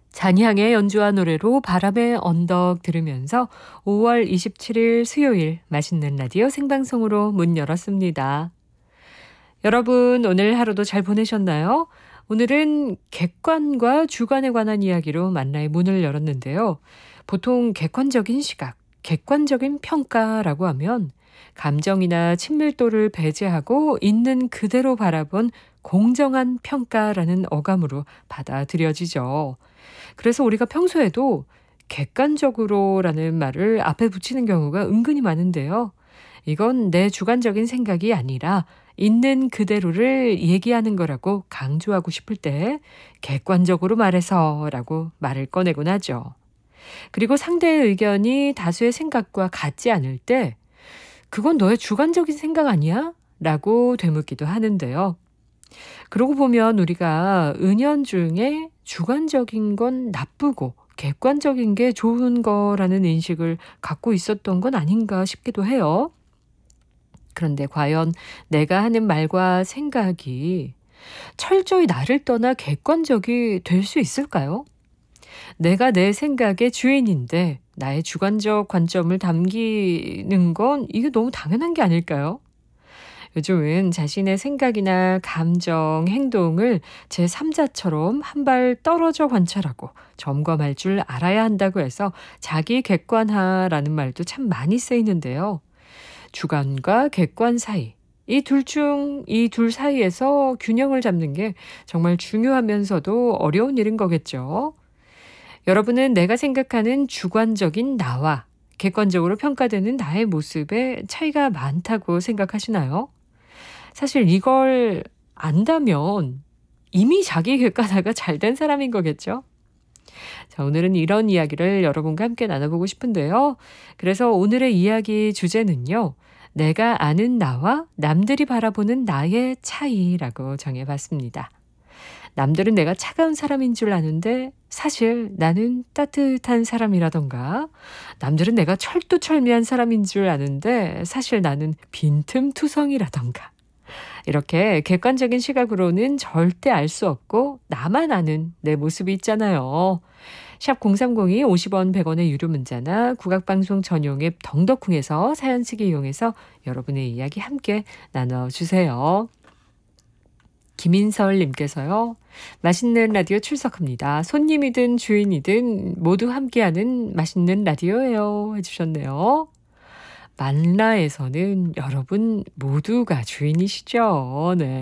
잔향의 연주한 노래로 바람의 언덕 들으면서 5월 27일 수요일 맛있는 라디오 생방송으로 문 열었습니다. 여러분 오늘 하루도 잘 보내셨나요? 오늘은 객관과 주관에 관한 이야기로 만나의 문을 열었는데요. 보통 객관적인 시각, 객관적인 평가라고 하면 감정이나 친밀도를 배제하고 있는 그대로 바라본 공정한 평가라는 어감으로 받아들여지죠. 그래서 우리가 평소에도 객관적으로라는 말을 앞에 붙이는 경우가 은근히 많은데요. 이건 내 주관적인 생각이 아니라 있는 그대로를 얘기하는 거라고 강조하고 싶을 때 객관적으로 말해서라고 말을 꺼내곤 하죠. 그리고 상대의 의견이 다수의 생각과 같지 않을 때 그건 너의 주관적인 생각 아니야? 라고 되묻기도 하는데요. 그러고 보면 우리가 은연중에 주관적인 건 나쁘고 객관적인 게 좋은 거라는 인식을 갖고 있었던 건 아닌가 싶기도 해요. 그런데 과연 내가 하는 말과 생각이 철저히 나를 떠나 객관적이 될 수 있을까요? 내가 내 생각의 주인인데 나의 주관적 관점을 담기는 건 이게 너무 당연한 게 아닐까요? 요즘은 자신의 생각이나 감정, 행동을 제3자처럼 한 발 떨어져 관찰하고 점검할 줄 알아야 한다고 해서 자기 객관화라는 말도 참 많이 쓰이는데요. 주관과 객관 사이, 이 둘 사이에서 균형을 잡는 게 정말 중요하면서도 어려운 일인 거겠죠. 여러분은 내가 생각하는 주관적인 나와 객관적으로 평가되는 나의 모습에 차이가 많다고 생각하시나요? 사실 이걸 안다면 이미 자기 객관화가 잘 된 사람인 거겠죠? 자, 오늘은 이런 이야기를 여러분과 함께 나눠보고 싶은데요. 그래서 오늘의 이야기 주제는요. 내가 아는 나와 남들이 바라보는 나의 차이라고 정해봤습니다. 남들은 내가 차가운 사람인 줄 아는데 사실 나는 따뜻한 사람이라던가 남들은 내가 철두철미한 사람인 줄 아는데 사실 나는 빈틈투성이라던가 이렇게 객관적인 시각으로는 절대 알 수 없고 나만 아는 내 모습이 있잖아요. 샵 0302 50원 100원의 유료 문자나 국악방송 전용 앱 덩덕쿵에서 사연 쓰기 이용해서 여러분의 이야기 함께 나눠주세요. 김인설님께서요. 맛있는 라디오 출석합니다. 손님이든 주인이든 모두 함께하는 맛있는 라디오예요 해주셨네요. 만라에서는 여러분 모두가 주인이시죠. 네.